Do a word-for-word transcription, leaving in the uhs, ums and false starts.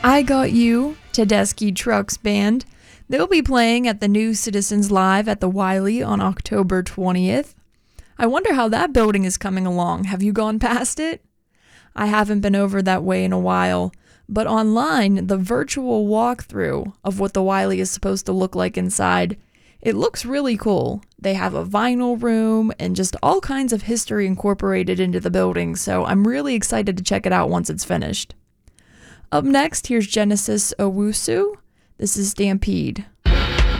I Got You, Tedeschi Trucks Band. They'll be playing at the new Citizens Live at the Wiley on October twentieth. I wonder how that building is coming along. Have you gone past it? I haven't been over that way in a while, but online, the virtual walkthrough of what the Wiley is supposed to look like inside, it looks really cool. They have a vinyl room and just all kinds of history incorporated into the building, so I'm really excited to check it out once it's finished. Up next, here's Genesis Owusu. This is Stampede.